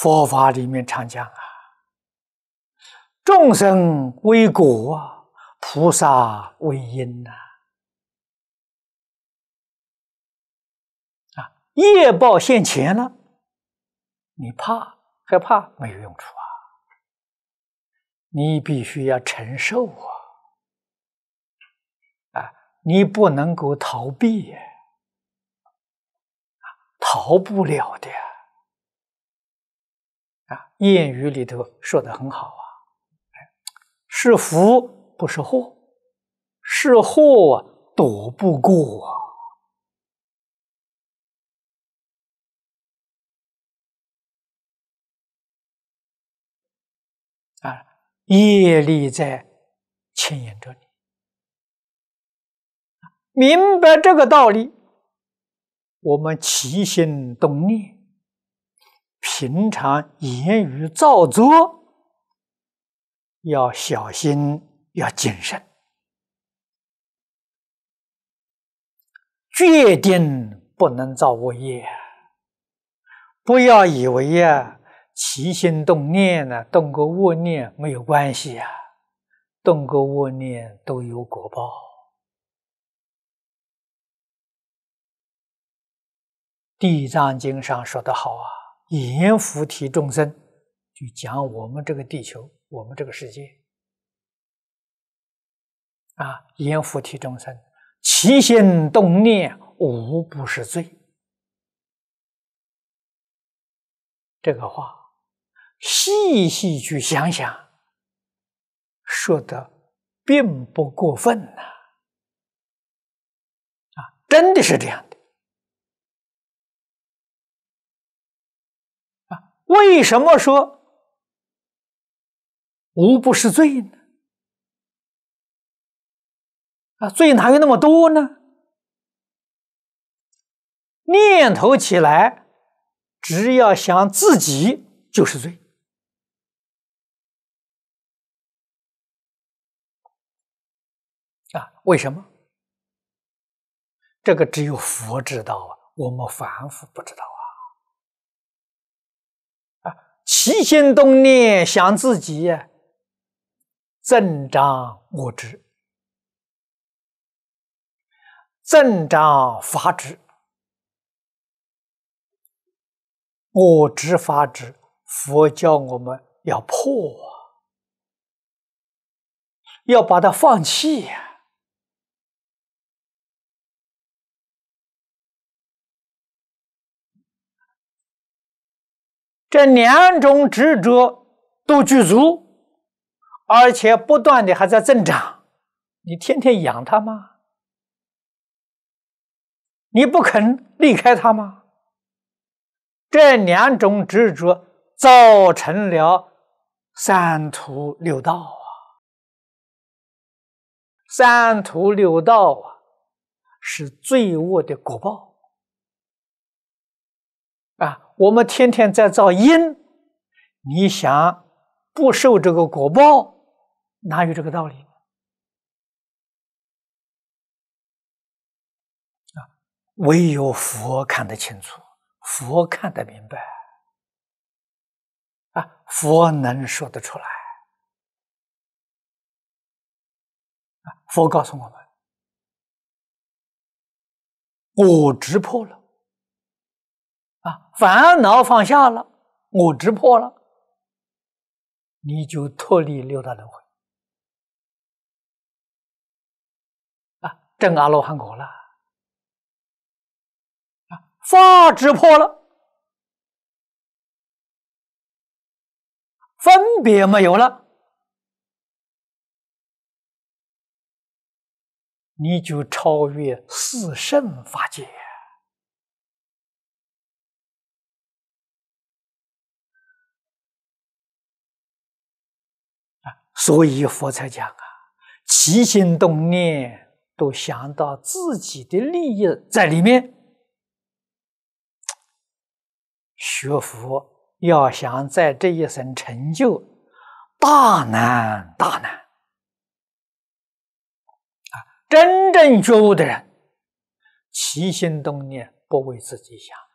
佛法里面常讲啊，众生为果啊，菩萨为因呐。业报现前了，你害怕没有用处啊，你必须要承受你不能够逃避逃不了的谚语里头说得很好是福不是祸，是祸躲不过业力在牵引着你。明白这个道理，我们起心动念，平常言语造作要小心，要谨慎，决定不能造恶业。不要以为起心动念动个恶念没有关系动个恶念都有果报。地藏经上说得好阎浮提众生，就讲我们这个地球，我们这个世界阎浮提众生起心动念无不是罪。这个话细细去想想，说的并不过分真的是这样的。为什么说无不是罪呢？罪哪有那么多呢？念头起来，只要想自己就是罪为什么？这个只有佛知道我们凡夫不知道起心动念想自己增长我执，增长法执。我执法执，佛教我们要破要把它放弃这两种执着都具足，而且不断的还在增长，你天天养它吗？你不肯离开它吗？这两种执着造成了三途六道三途六道是罪恶的果报我们天天在造因，你想不受这个果报，哪有这个道理唯有佛看得清楚，佛看得明白佛能说得出来佛告诉我们，我执破了烦恼放下了，我执破了，你就脱离六道轮回证阿罗汉果了法执破了，分别没有了，你就超越四圣法界所以佛才讲起心动念都想到自己的利益在里面。学佛要想在这一生成就，大难大难真正觉悟的人，起心动念不为自己想，